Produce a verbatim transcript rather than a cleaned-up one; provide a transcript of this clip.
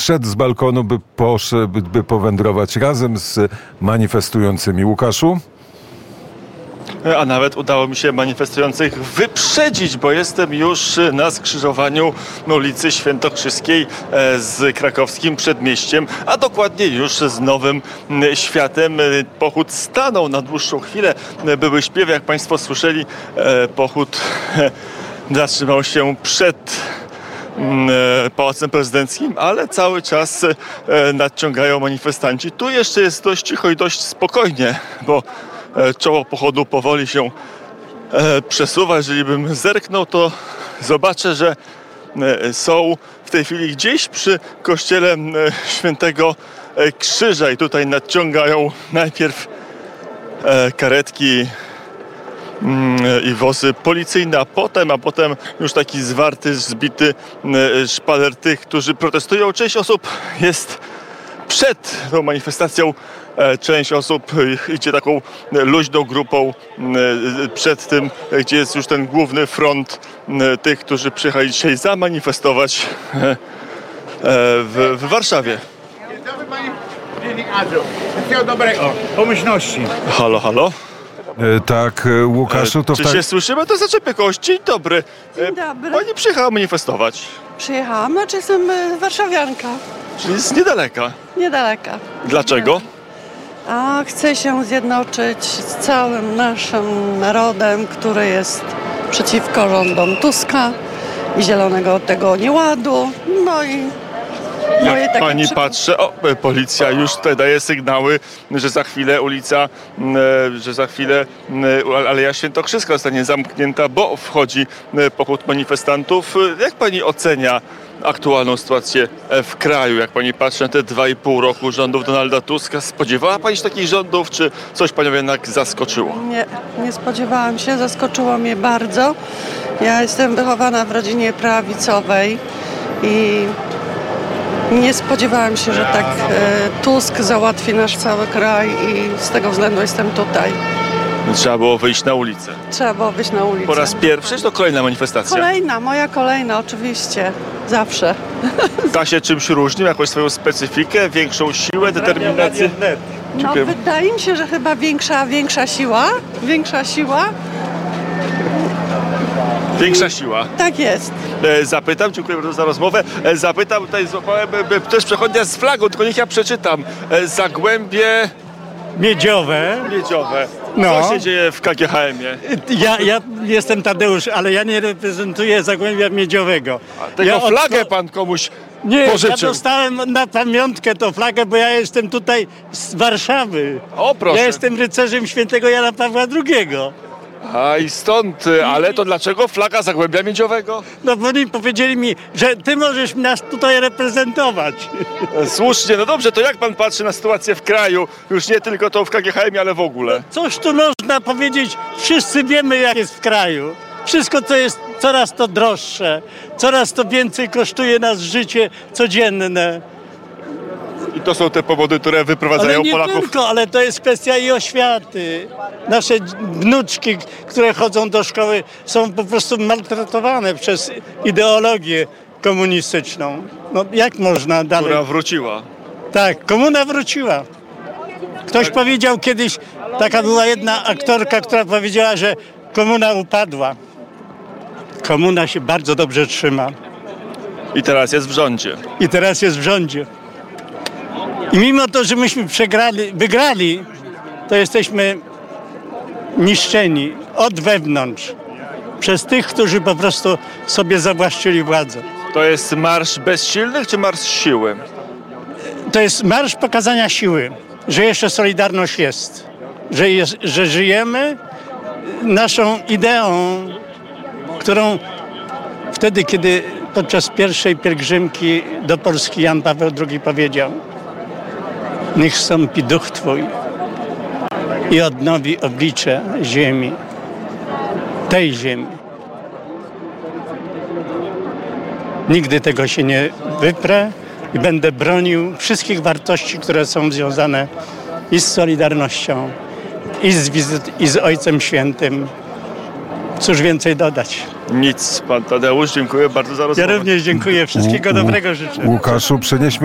zszedł z balkonu, by, poszedł, by, by powędrować razem z manifestującymi. Łukaszu? A nawet udało mi się manifestujących wyprzedzić, bo jestem już na skrzyżowaniu ulicy Świętokrzyskiej z krakowskim Przedmieściem, a dokładnie już z Nowym Światem. Pochód stanął na dłuższą chwilę. Były śpiewy, jak Państwo słyszeli. Pochód zatrzymał się przed Pałacem Prezydenckim, ale cały czas nadciągają manifestanci. Tu jeszcze jest dość cicho i dość spokojnie, bo czoło pochodu powoli się e, przesuwa. Jeżeli bym zerknął, to zobaczę, że e, są w tej chwili gdzieś przy kościele e, Świętego Krzyża i tutaj nadciągają najpierw e, karetki mm, i wozy policyjne, a potem, a potem już taki zwarty, zbity e, szpaler tych, którzy protestują. Część osób jest przed tą manifestacją. Część osób idzie taką luźną grupą przed tym, gdzie jest już ten główny front tych, którzy przyjechali dzisiaj zamanifestować w, w Warszawie. Dzień dobry, panie dziennikarzu. Wszystkiego dobrego. Pomyślności. Halo, halo. E, tak, e, Łukaszu, to... Czy tak... się słyszymy? To zaczepię kogoś. Dzień dobry. Dzień dobry. Pani przyjechała manifestować. Przyjechałam, znaczy jestem e, warszawianka. Czyli z niedaleka. Niedaleka. Dlaczego? A chcę się zjednoczyć z całym naszym narodem, który jest przeciwko rządom Tuska i zielonego od tego nieładu. No i moje Jak takie pani przy... patrzy, o, policja już tutaj daje sygnały, że za chwilę ulica, e, że za chwilę e, Aleja Świętokrzyska zostanie zamknięta, bo wchodzi e, pochód manifestantów. Jak pani ocenia aktualną sytuację w kraju? Jak pani patrzy na te dwa i pół roku rządów Donalda Tuska, spodziewała pani się takich rządów, czy coś panią jednak zaskoczyło? Nie, nie spodziewałam się, zaskoczyło mnie bardzo. Ja jestem wychowana w rodzinie prawicowej i nie spodziewałam się, że tak e, Tusk załatwi nasz cały kraj i z tego względu jestem tutaj. Trzeba było wyjść na ulicę. Trzeba było wyjść na ulicę. Po raz pierwszy, czy to kolejna manifestacja? Kolejna, moja kolejna, oczywiście. Zawsze. Ta się czymś różni, jakąś swoją specyfikę, większą siłę, determinację? No, Dziękuję. wydaje mi się, że chyba większa, większa siła. Większa siła. Większa siła. Tak jest. E, Zapytam, dziękuję bardzo za rozmowę. E, Zapytam, tutaj złapałem e, e, też przechodnia z flagą, tylko niech ja przeczytam. E, Zagłębie Miedziowe. Miedziowe. No. Co się dzieje w K G H M-ie? Ja, ja jestem Tadeusz, ale ja nie reprezentuję Zagłębia Miedziowego. A tego ja flagę odpo- pan komuś Nie, ja pożyczył. dostałem na pamiątkę tą flagę, bo ja jestem tutaj z Warszawy. O, proszę. Ja jestem rycerzem świętego Jana Pawła drugiego. A i stąd, ale to dlaczego flaga Zagłębia Miedziowego? No bo oni powiedzieli mi, że ty możesz nas tutaj reprezentować. Słusznie, no dobrze, to jak pan patrzy na sytuację w kraju? Już nie tylko to w K G H M-ie, ale w ogóle. Cóż tu można powiedzieć? Wszyscy wiemy, jak jest w kraju. Wszystko, co jest coraz to droższe, coraz to więcej kosztuje nas życie codzienne. I to są te powody, które wyprowadzają Ale nie Polaków. tylko, ale to jest kwestia i oświaty. Nasze wnuczki, które chodzą do szkoły, są po prostu maltretowane przez ideologię komunistyczną. No jak można dalej? Która wróciła. Tak, komuna wróciła. Ktoś powiedział kiedyś, taka była jedna aktorka, która powiedziała, że komuna upadła. Komuna się bardzo dobrze trzyma. I teraz jest w rządzie. I teraz jest w rządzie. I mimo to, że myśmy przegrali, wygrali, to jesteśmy niszczeni od wewnątrz przez tych, którzy po prostu sobie zawłaszczyli władzę. To jest marsz bezsilnych czy marsz siły? To jest marsz pokazania siły, że jeszcze Solidarność jest, że, jest, że żyjemy naszą ideą, którą wtedy, kiedy podczas pierwszej pielgrzymki do Polski Jan Paweł drugi powiedział: niech wstąpi duch Twój i odnowi oblicze ziemi, tej ziemi. Nigdy tego się nie wyprę i będę bronił wszystkich wartości, które są związane i z Solidarnością, i z, wizyt, i z Ojcem Świętym. Cóż więcej dodać? Nic, pan Tadeusz, dziękuję bardzo za rozmowę. Ja również dziękuję. Wszystkiego dobrego życzę. Łukaszu, przenieśmy